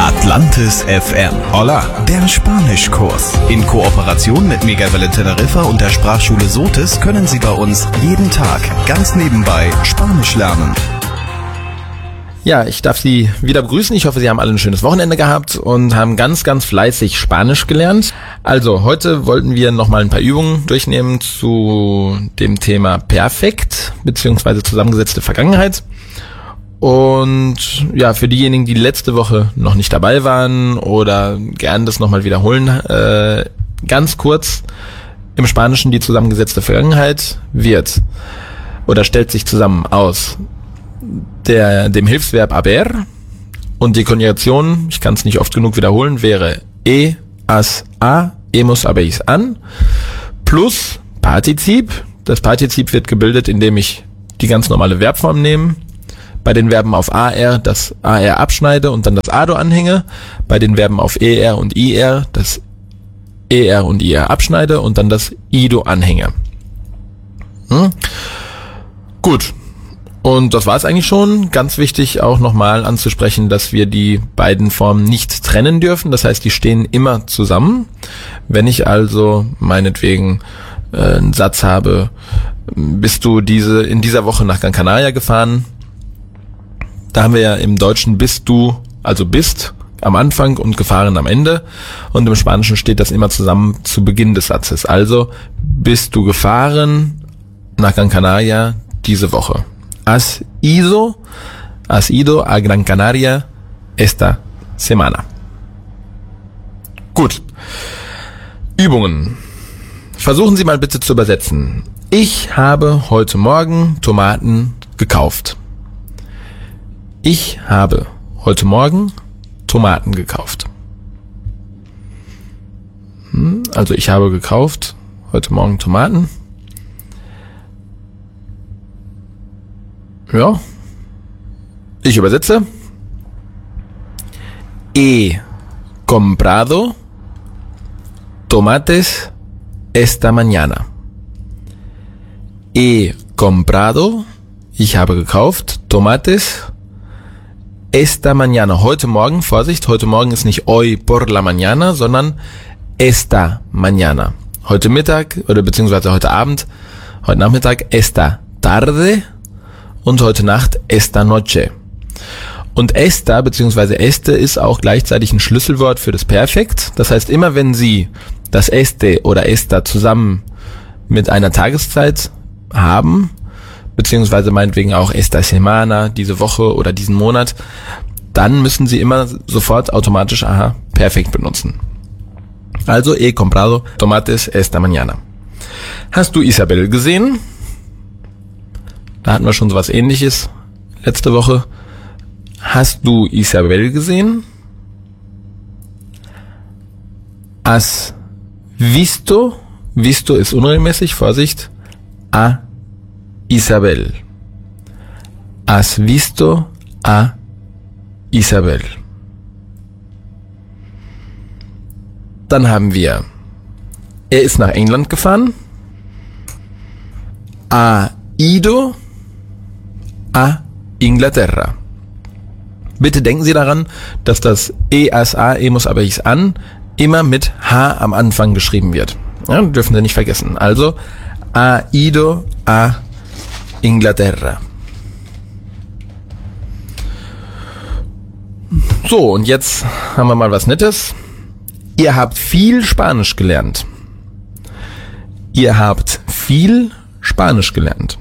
Atlantis FM. Hola, der Spanischkurs. In Kooperation mit Megawelle Teneriffa und der Sprachschule Sotis können Sie bei uns jeden Tag ganz nebenbei Spanisch lernen. Ja, ich darf Sie wieder begrüßen. Ich hoffe, Sie haben alle ein schönes Wochenende gehabt und haben ganz, ganz fleißig Spanisch gelernt. Also, heute wollten wir nochmal ein paar Übungen durchnehmen zu dem Thema Perfekt bzw. zusammengesetzte Vergangenheit. Und ja, für diejenigen, die letzte Woche noch nicht dabei waren oder gern das nochmal wiederholen, ganz kurz: Im Spanischen die zusammengesetzte Vergangenheit wird oder stellt sich zusammen aus dem Hilfsverb haber, und die Konjugation, ich kann es nicht oft genug wiederholen, wäre has, a, hemos, habéis, an, plus Partizip. Das Partizip wird gebildet, indem ich die ganz normale Verbform nehme, bei den Verben auf AR das AR abschneide und dann das ADO anhänge, bei den Verben auf ER und IR das ER und IR abschneide und dann das IDO anhänge. Gut. Und das war es eigentlich schon. Ganz wichtig auch nochmal anzusprechen, dass wir die beiden Formen nicht trennen dürfen. Das heißt, die stehen immer zusammen. Wenn ich also meinetwegen einen Satz habe, bist du in dieser Woche nach Gran Canaria gefahren? Da haben wir ja im Deutschen bist du, also bist am Anfang und gefahren am Ende. Und im Spanischen steht das immer zusammen zu Beginn des Satzes. Also, bist du gefahren nach Gran Canaria diese Woche? Has ido a Gran Canaria esta semana. Gut. Übungen. Versuchen Sie mal bitte zu übersetzen. Ich habe heute Morgen Tomaten gekauft. Ich habe heute Morgen Tomaten gekauft. Also ich habe gekauft heute Morgen Tomaten. Ja, ich übersetze. He comprado tomates esta mañana. He comprado, ich habe gekauft, tomates esta mañana. Heute Morgen, Vorsicht, heute Morgen ist nicht hoy por la mañana, sondern esta mañana. Heute Mittag oder beziehungsweise heute Abend, heute Nachmittag esta tarde. Und heute Nacht esta noche. Und esta bzw. este ist auch gleichzeitig ein Schlüsselwort für das Perfekt. Das heißt, immer wenn Sie das este oder esta zusammen mit einer Tageszeit haben, beziehungsweise meinetwegen auch esta semana, diese Woche oder diesen Monat, dann müssen Sie immer sofort automatisch Perfekt benutzen. Also, he comprado tomates esta mañana. Hast du Isabel gesehen? Da hatten wir schon sowas Ähnliches letzte Woche. Hast du Isabel gesehen? Has visto? Visto ist unregelmäßig, Vorsicht. A Isabel. Has visto a Isabel. Dann haben wir, er ist nach England gefahren. Ha ido a Inglaterra. Bitte denken Sie daran, dass das has, a, hemos, habéis, an immer mit H am Anfang geschrieben wird. Ja, dürfen Sie nicht vergessen. Also, ha ido a Inglaterra. So, und jetzt haben wir mal was Nettes. Ihr habt viel Spanisch gelernt. Ihr habt viel Spanisch gelernt.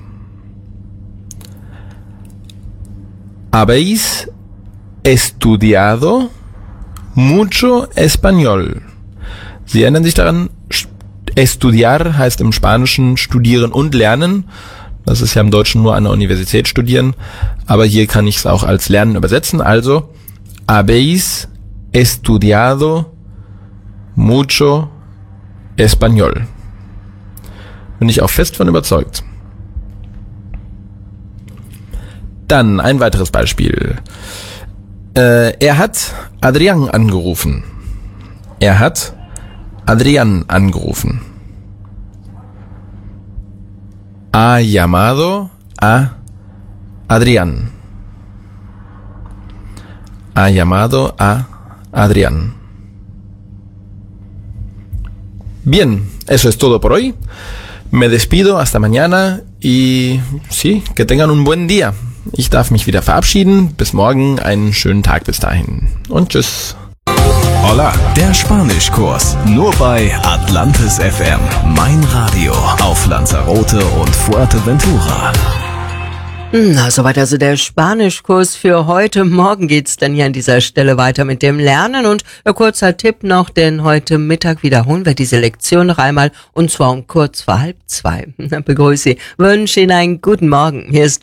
Habéis estudiado mucho español. Sie erinnern sich daran, estudiar heißt im Spanischen studieren und lernen. Das ist ja im Deutschen nur an der Universität studieren, aber hier kann ich es auch als lernen übersetzen. Also, habéis estudiado mucho español. Bin ich auch fest von überzeugt. Dann ein weiteres Beispiel. Er hat Adrián angerufen. Er hat Adrián angerufen. Ha llamado a Adrián. Ha llamado a Adrián. Bien, eso es todo por hoy. Me despido, hasta mañana y sí, que tengan un buen día. Ich darf mich wieder verabschieden. Bis morgen, einen schönen Tag bis dahin. Und tschüss. Hola, der Spanischkurs. Nur bei Atlantis FM. Mein Radio auf Lanzarote und Fuerteventura. Na, soweit also der Spanischkurs für heute. Morgen geht's dann hier an dieser Stelle weiter mit dem Lernen. Und ein kurzer Tipp noch, denn heute Mittag wiederholen wir diese Lektion noch einmal, und zwar um kurz vor 1:30. Begrüße Sie, wünsche Ihnen einen guten Morgen. Hier ist